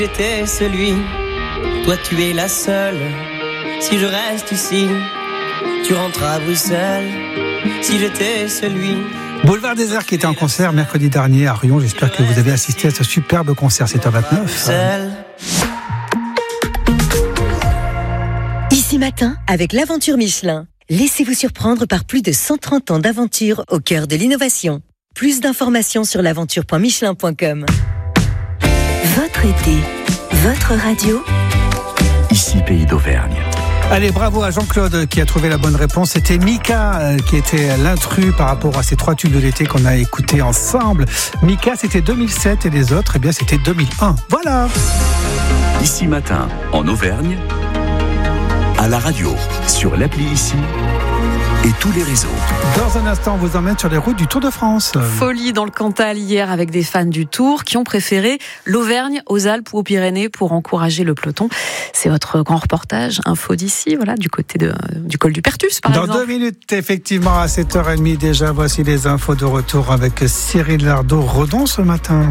J'étais celui, toi tu es la seule. Si je reste ici, tu rentres à Bruxelles. Si j'étais celui. Boulevard Désert qui était en concert mercredi dernier à Rion. J'espère que vous avez assisté à ce superbe concert. C'est à 29. Ici Matin, avec l'aventure Michelin. Laissez-vous surprendre par plus de 130 ans d'aventure au cœur de l'innovation. Plus d'informations sur l'aventure.michelin.com. Votre été, votre radio. Ici Pays d'Auvergne. Allez, bravo à Jean-Claude qui a trouvé la bonne réponse. C'était Mika qui était l'intrus par rapport à ces 3 tubes de l'été qu'on a écoutés ensemble. Mika, c'était 2007 et les autres, eh bien, c'était 2001. Voilà. Ici Matin, en Auvergne, à la radio, sur l'appli Ici et tous les réseaux. Dans un instant, on vous emmène sur les routes du Tour de France. Folie dans le Cantal hier avec des fans du Tour qui ont préféré l'Auvergne aux Alpes ou aux Pyrénées pour encourager le peloton. C'est votre grand reportage info d'ici, voilà, du côté du col du Pertus, par exemple. Dans 2 minutes, effectivement, à 7h30 déjà, voici les infos de retour avec Cyril Lardot-Redon ce matin.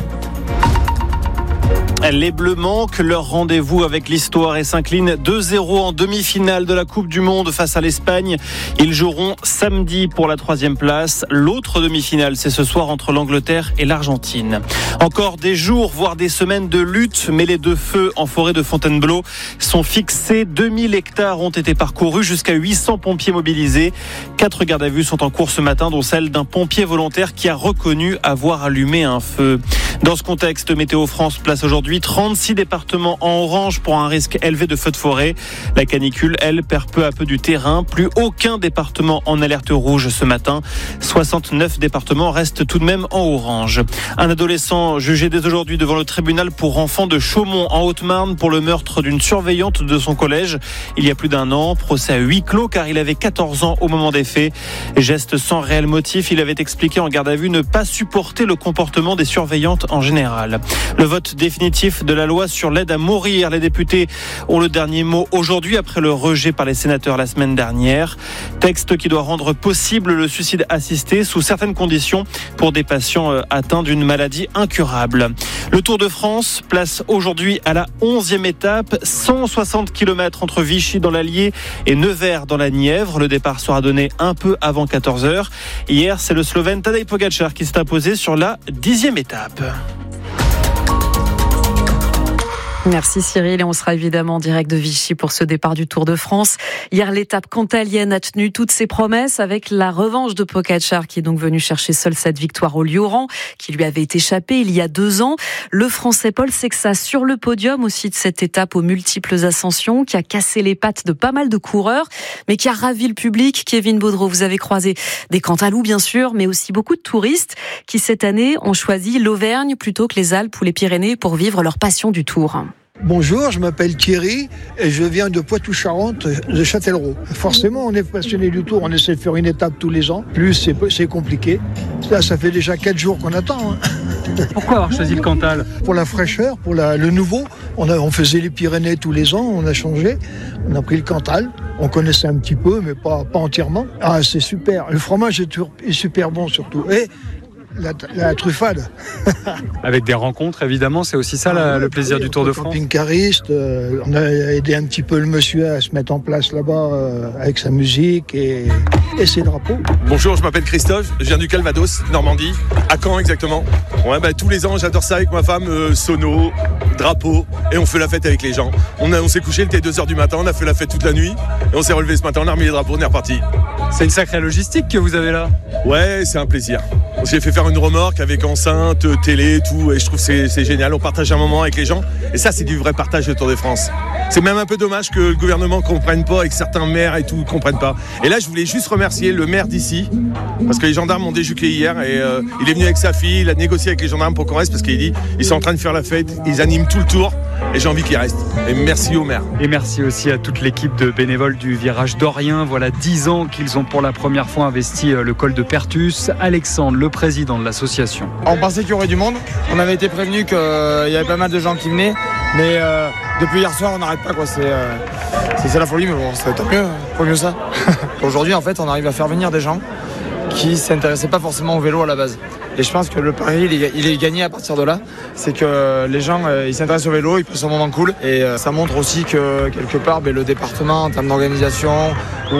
Les Bleus manquent leur rendez-vous avec l'histoire et s'inclinent 2-0 en demi-finale de la Coupe du Monde face à l'Espagne. Ils joueront samedi pour la 3e place. L'autre demi-finale, c'est ce soir entre l'Angleterre et l'Argentine. Encore des jours, voire des semaines de lutte mêlées de feu en forêt de Fontainebleau sont fixés. 2000 hectares ont été parcourus, jusqu'à 800 pompiers mobilisés. 4 gardes à vue sont en cours ce matin, dont celle d'un pompier volontaire qui a reconnu avoir allumé un feu. Dans ce contexte, Météo France place aujourd'hui 36 départements en orange pour un risque élevé de feux de forêt. La canicule, elle, perd peu à peu du terrain. Plus aucun département en alerte rouge ce matin. 69 départements restent tout de même en orange. Un adolescent jugé dès aujourd'hui devant le tribunal pour enfants de Chaumont en Haute-Marne pour le meurtre d'une surveillante de son collège il y a plus d'1 an. Procès à huis clos car il avait 14 ans au moment des faits. Geste sans réel motif, il avait expliqué en garde à vue ne pas supporter le comportement des surveillantes en général. Le vote définitif de la loi sur l'aide à mourir. Les députés ont le dernier mot aujourd'hui après le rejet par les sénateurs la semaine dernière. Texte qui doit rendre possible le suicide assisté sous certaines conditions pour des patients atteints d'une maladie incurable. Le Tour de France place aujourd'hui à la 11e étape, 160 km entre Vichy dans l'Allier et Nevers dans la Nièvre. Le départ sera donné un peu avant 14h. Hier, c'est le Slovène Tadej Pogačar qui s'est imposé sur la 10e étape. Merci Cyril, et on sera évidemment en direct de Vichy pour ce départ du Tour de France. Hier, l'étape cantalienne a tenu toutes ses promesses avec la revanche de Pogačar qui est donc venu chercher seul cette victoire au Lioran qui lui avait échappé il y a 2 ans. Le Français Paul Sexas sur le podium aussi de cette étape aux multiples ascensions qui a cassé les pattes de pas mal de coureurs mais qui a ravi le public. Kevin Baudreau, vous avez croisé des Cantalous bien sûr mais aussi beaucoup de touristes qui cette année ont choisi l'Auvergne plutôt que les Alpes ou les Pyrénées pour vivre leur passion du Tour. Bonjour, je m'appelle Thierry et je viens de Poitou-Charentes, de Châtellerault. Forcément, on est passionné du Tour, on essaie de faire une étape tous les ans. Plus, c'est compliqué. Là, ça fait déjà 4 jours qu'on attend. Pourquoi avoir choisi le Cantal ? Pour la fraîcheur, pour le nouveau. On faisait les Pyrénées tous les ans, on a changé. On a pris le Cantal. On connaissait un petit peu, mais pas entièrement. Ah, c'est super. Le fromage est super bon surtout. Et la truffade. Avec des rencontres, évidemment, c'est aussi ça le plaisir du Tour de France. Camping-cariste, on a aidé un petit peu le monsieur à se mettre en place là-bas avec sa musique et ses drapeaux. Bonjour, je m'appelle Christophe, je viens du Calvados, Normandie. À Caen exactement. Ouais, tous les ans, j'adore ça avec ma femme, sono, drapeau, et on fait la fête avec les gens. On s'est couché, il était 2h du matin, on a fait la fête toute la nuit, et on s'est relevé ce matin, on a remis les drapeaux, on est reparti. C'est une sacrée logistique que vous avez là. Ouais, c'est un plaisir. On s'est fait faire une remorque avec enceinte, télé, tout, et je trouve que c'est génial. On partage un moment avec les gens, et ça, c'est du vrai partage de Tour de France. C'est même un peu dommage que le gouvernement ne comprenne pas et que certains maires et tout ne comprennent pas. Et là, je voulais juste remercier le maire d'ici, parce que les gendarmes m'ont déjuqué hier, et il est venu avec sa fille, il a négocié avec les gendarmes pour qu'on reste, parce qu'il dit ils sont en train de faire la fête, ils animent tout le tour, et j'ai envie qu'ils restent. Et merci au maire. Et merci aussi à toute l'équipe de bénévoles du Virage d'Orient. Voilà 10 ans qu'ils ont pour la première fois investi le col de Pertus. Alexandre, le président de l'association. On pensait qu'il y aurait du monde. On avait été prévenu qu'il y avait pas mal de gens qui venaient. Mais depuis hier soir, on n'arrête pas, quoi. C'est la folie, mais bon, ça tant mieux ça. Aujourd'hui, en fait, on arrive à faire venir des gens qui ne s'intéressaient pas forcément au vélo à la base. Et je pense que le pari, il est gagné à partir de là. C'est que les gens, ils s'intéressent au vélo, ils passent un moment cool. Et ça montre aussi que quelque part, le département, en termes d'organisation,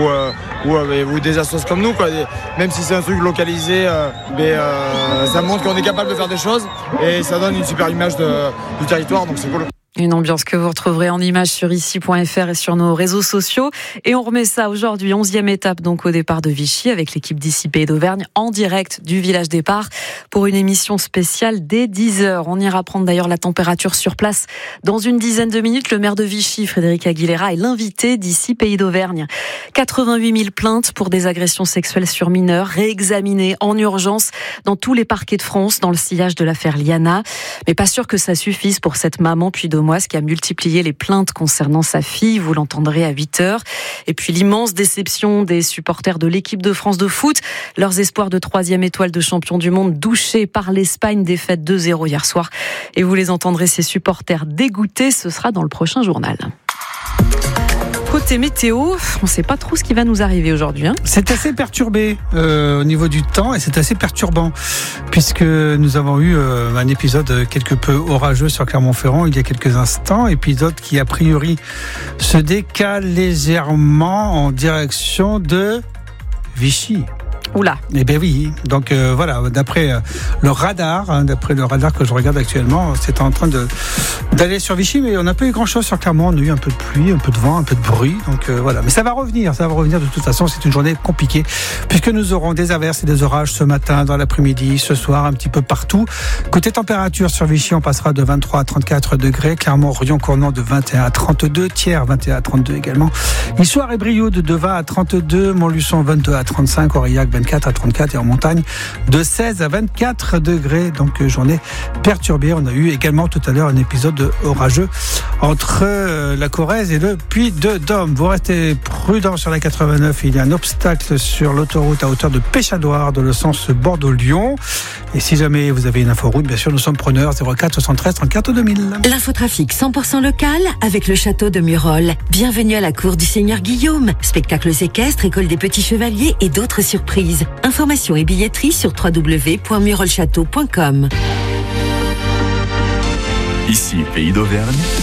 ou des assos comme nous, quoi, même si c'est un truc localisé, ça montre qu'on est capable de faire des choses. Et ça donne une super image du territoire, donc c'est cool. Une ambiance que vous retrouverez en images sur ici.fr et sur nos réseaux sociaux. Et on remet ça aujourd'hui, 11e étape donc au départ de Vichy avec l'équipe d'ici Pays d'Auvergne en direct du village départ pour une émission spéciale dès 10h. On ira prendre d'ailleurs la température sur place dans une dizaine de minutes. Le maire de Vichy, Frédéric Aguilera, est l'invité d'ici Pays d'Auvergne. 88 000 plaintes pour des agressions sexuelles sur mineurs réexaminées en urgence dans tous les parquets de France dans le sillage de l'affaire Liana. Mais pas sûr que ça suffise pour cette maman puy-de-Dôme qui a multiplié les plaintes concernant sa fille, vous l'entendrez à 8h. Et puis l'immense déception des supporters de l'équipe de France de foot. Leurs espoirs de 3e étoile de champion du monde douchés par l'Espagne, défaite 2-0 hier soir. Et vous les entendrez, ces supporters dégoûtés, ce sera dans le prochain journal. Côté météo, on ne sait pas trop ce qui va nous arriver aujourd'hui. C'est assez perturbé au niveau du temps et c'est assez perturbant puisque nous avons eu un épisode quelque peu orageux sur Clermont-Ferrand il y a quelques instants, épisode qui a priori se décale légèrement en direction de Vichy. Oula. Eh bien oui, donc voilà, d'après le radar que je regarde actuellement, c'est en train d'aller sur Vichy, mais on n'a pas eu grand-chose sur Clermont, on a eu un peu de pluie, un peu de vent, un peu de bruit, donc voilà. Mais ça va revenir de toute façon, c'est une journée compliquée, puisque nous aurons des averses et des orages ce matin, dans l'après-midi, ce soir, un petit peu partout. Côté température sur Vichy, on passera de 23 à 34 degrés, Clermont, Rion, Cournon de 21 à 32, Thiers 21 à 32 également, Issoire et Brioude de 20 à 32, Montluçon 22 à 35, Aurillac 24 à 34 et en montagne de 16 à 24 degrés. Donc journée perturbée. On a eu également tout à l'heure un épisode orageux entre la Corrèze et le Puy-de-Dôme. Vous restez prudents sur la 89. Il y a un obstacle sur l'autoroute à hauteur de Péchadoire dans le sens Bordeaux-Lyon. Et si jamais vous avez une inforoute, bien sûr, nous sommes preneurs 04 73 34 2000. L'infotrafic 100% local avec le château de Murol. Bienvenue à la cour du Seigneur Guillaume. Spectacles équestres, école des petits chevaliers et d'autres surprises. Informations et billetterie sur www.murolchâteau.com. Ici, Pays d'Auvergne.